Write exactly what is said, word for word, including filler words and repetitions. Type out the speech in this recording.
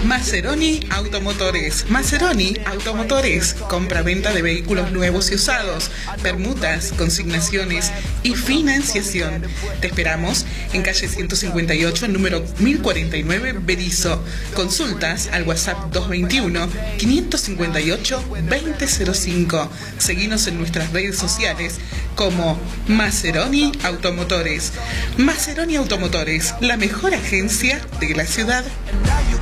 Maseroni Automotores. Maseroni Automotores. Compra-venta de vehículos nuevos y usados, permutas, consignaciones y financiación. Te esperamos en calle ciento cincuenta y ocho, número mil cuarenta y nueve, Berisso. Consultas al WhatsApp dos dos uno, cinco cinco ocho, dos cero cero cinco. Seguinos en nuestras redes sociales como Maseroni Automotores. Maseroni Automotores, la mejor agencia de la ciudad.